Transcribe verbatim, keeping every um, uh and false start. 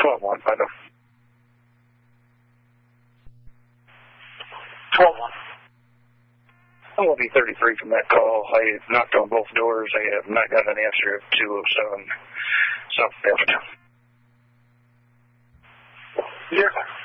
twelve one, I know. twelve one. I'm going to be thirty-three from that call. I knocked on both doors. I have not got an answer of two oh seven South Avenue. Yes, sir.